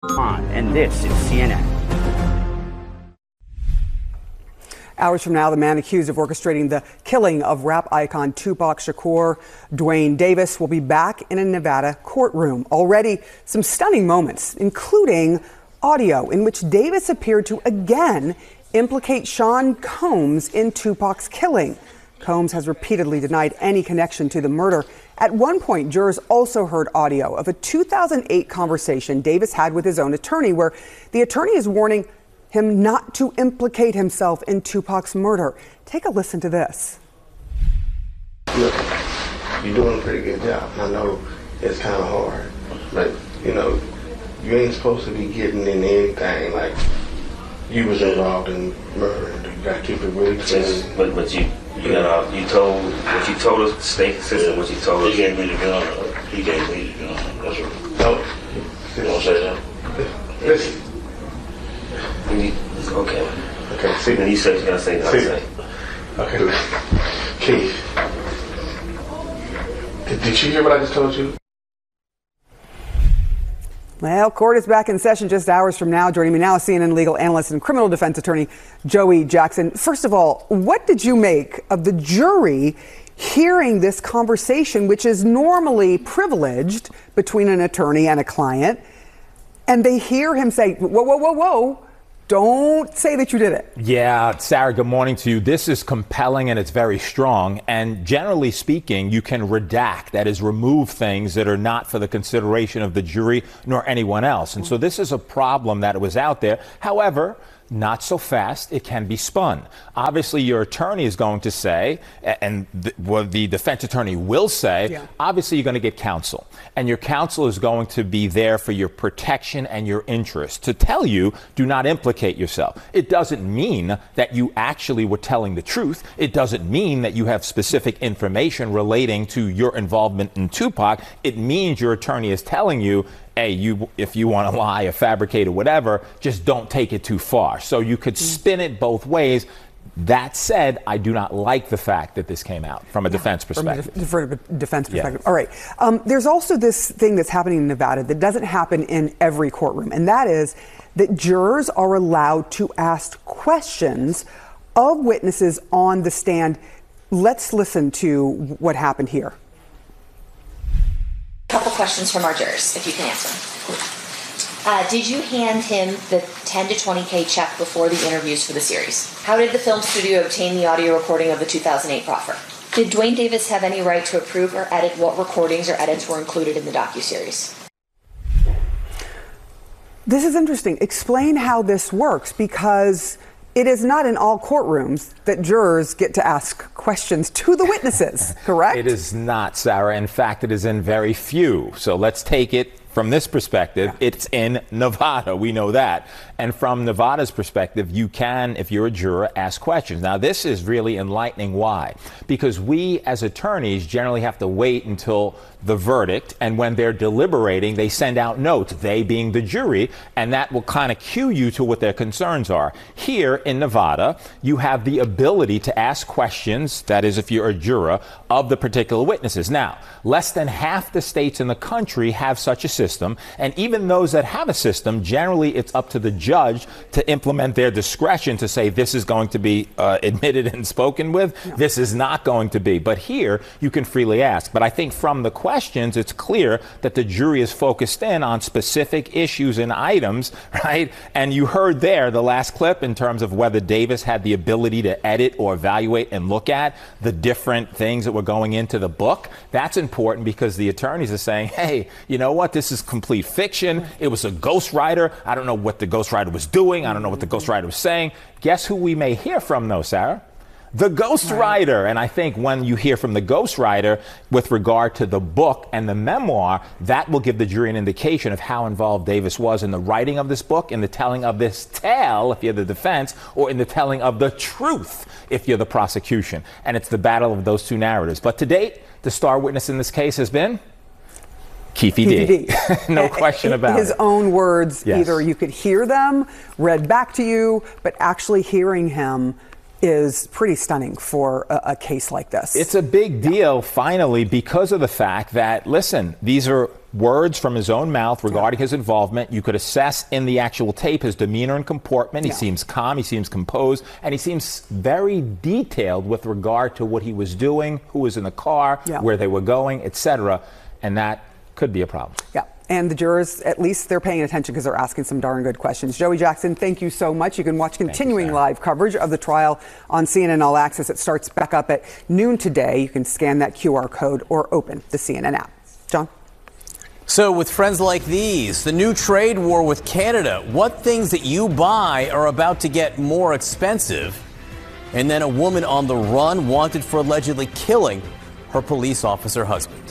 And this is CNN. Hours from now, the man accused of orchestrating the killing of rap icon Tupac Shakur, Duane Davis, will be back in a Nevada courtroom. Already some stunning moments, including audio in which Davis appeared to again implicate Sean Combs in Tupac's killing. Combs has repeatedly denied any connection to the murder. At one point, jurors also heard audio of a 2008 conversation Davis had with his own attorney, where the attorney is warning him not to implicate himself in Tupac's murder. Take a listen to this. Look, you're doing a pretty good job. I know it's kind of hard, but, you ain't supposed to be getting into anything like you was involved in murder. You got to keep it really clean. But you told what you told us. Stay consistent. What you told us. He gave me the gun. He gave me the gun. That's what. No. You don't say that. Listen. Okay. Okay. See. Then you said you gotta say that. Say. Okay. Keith. Did you hear what I just told you? Well, court is back in session just hours from now. Joining me now is CNN legal analyst and criminal defense attorney Joey Jackson. First of all, what did you make of the jury hearing this conversation, which is normally privileged between an attorney and a client, and they hear him say, whoa, whoa, whoa, whoa, don't say that you did it? Yeah, Sarah, good morning to you. This is compelling and it's very strong. And generally speaking, you can redact, that is, remove things that are not for the consideration of the jury nor anyone else. And so this is a problem that was out there. However, not so fast. It can be spun. Obviously, your attorney is going to say, and the defense attorney will say, obviously, you're going to get counsel. And your counsel is going to be there for your protection and your interest to tell you, do not implicate yourself. It doesn't mean that you actually were telling the truth. It doesn't mean that you have specific information relating to your involvement in Tupac. It means your attorney is telling you, hey, if you want to lie or fabricate or whatever, just don't take it too far. So you could spin it both ways. That said, I do not like the fact that this came out from a defense perspective. From a defense perspective. All right. There's also this thing that's happening in Nevada that doesn't happen in every courtroom, and that is that jurors are allowed to ask questions of witnesses on the stand. Let's listen to what happened here. Couple questions from our jurors, if you can answer them. Did you hand him the 10 to 20K check before the interviews for the series? How did the film studio obtain the audio recording of the 2008 proffer? Did Duane Davis have any right to approve or edit what recordings or edits were included in the docuseries? This is interesting. Explain how this works, because it is not in all courtrooms that jurors get to ask questions to the witnesses, correct? It is not, Sarah. In fact, it is in very few. So let's take it from this perspective. It's in Nevada. We know that. And from Nevada's perspective, you can, if you're a juror, ask questions. Now, this is really enlightening. Why? Because we as attorneys generally have to wait until the verdict, and when they're deliberating, they send out notes, they being the jury, and that will kind of cue you to what their concerns are. Here in Nevada, you have the ability to ask questions, that is, if you're a juror, of the particular witnesses. Now, less than half the states in the country have such a system, and even those that have a system, generally it's up to the judge to implement their discretion to say this is going to be admitted and spoken with, this is not going to be. But here, you can freely ask. But I think from the questions, it's clear that the jury is focused in on specific issues and items, right? And you heard there the last clip in terms of whether Davis had the ability to edit or evaluate and look at the different things that were going into the book. That's important because the attorneys are saying, hey, you know what? This is complete fiction. It was a ghostwriter. I don't know what the ghostwriter was doing. I don't know what the ghostwriter was saying. Guess who we may hear from, though, Sarah? The ghostwriter. And I think when you hear from the ghostwriter with regard to the book and the memoir, that will give the jury an indication of how involved Davis was in the writing of this book, in the telling of this tale, if you're the defense, or in the telling of the truth, if you're the prosecution. And it's the battle of those two narratives. But to date, the star witness in this case has been Keefe D. No question about it. His own words, either you could hear them read back to you, but actually hearing him is pretty stunning for a case like this. It's a big deal, finally, because of the fact that, listen, these are words from his own mouth regarding his involvement. You could assess in the actual tape his demeanor and comportment. He seems calm, he seems composed, and he seems very detailed with regard to what he was doing, who was in the car, where they were going, etc. And that could be a problem. Yeah. And the jurors, at least they're paying attention because they're asking some darn good questions. Joey Jackson, thank you so much. You can watch continuing live coverage of the trial on CNN All Access. It starts back up at noon today. You can scan that QR code or open the CNN app. John? So with friends like these, the new trade war with Canada, what things that you buy are about to get more expensive? And then a woman on the run wanted for allegedly killing her police officer husband.